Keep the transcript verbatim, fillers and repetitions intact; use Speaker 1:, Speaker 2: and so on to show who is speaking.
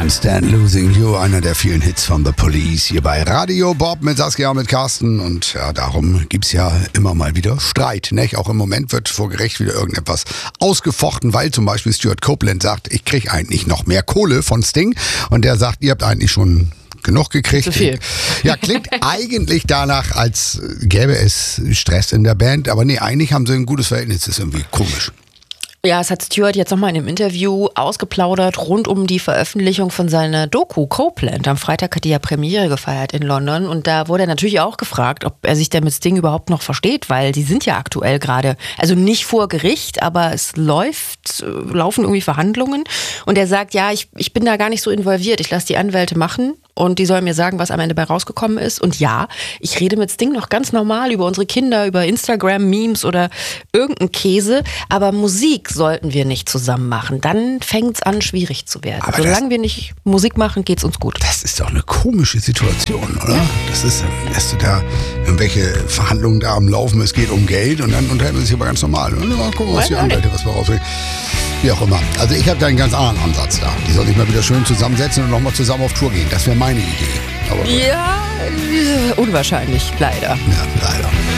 Speaker 1: Can't Stand Losing You, einer der vielen Hits von The Police hier bei Radio Bob mit Saskia und mit Carsten. Und ja, darum gibt's ja immer mal wieder Streit, nicht? Auch im Moment wird vor Gericht wieder irgendetwas ausgefochten, weil zum Beispiel Stuart Copeland sagt, ich krieg eigentlich noch mehr Kohle von Sting. Und der sagt, ihr habt eigentlich schon genug gekriegt.
Speaker 2: Zu viel.
Speaker 1: Ja, klingt eigentlich danach, als gäbe es Stress in der Band. Aber nee, eigentlich haben sie ein gutes Verhältnis. Das ist irgendwie komisch.
Speaker 2: Ja, es hat Stuart jetzt nochmal in einem Interview ausgeplaudert rund um die Veröffentlichung von seiner Doku Copeland. Am Freitag hat die ja Premiere gefeiert in London und da wurde er natürlich auch gefragt, ob er sich denn mit Sting überhaupt noch versteht, weil die sind ja aktuell gerade, also nicht vor Gericht, aber es läuft, laufen irgendwie Verhandlungen und er sagt, ja, ich, ich bin da gar nicht so involviert, ich lasse die Anwälte machen. Und die sollen mir sagen, was am Ende bei rausgekommen ist. Und ja, ich rede mit Sting noch ganz normal über unsere Kinder, über Instagram-Memes oder irgendeinen Käse. Aber Musik sollten wir nicht zusammen machen. Dann fängt es an, schwierig zu werden. Aber solange wir nicht Musik machen, geht's uns gut.
Speaker 1: Das ist doch eine komische Situation, oder? Das ist, dass du da irgendwelche Verhandlungen da am Laufen, es geht um Geld und dann unterhält man sich aber ganz normal. Und dann gucken, was die Anwälte, was wir rausbringen. Wie auch immer. Also ich habe da einen ganz anderen Ansatz da. Die sollen sich mal wieder schön zusammensetzen und nochmal zusammen auf Tour gehen. Das wäre meine Idee. Aber
Speaker 2: ja, unwahrscheinlich, leider.
Speaker 1: Ja, leider.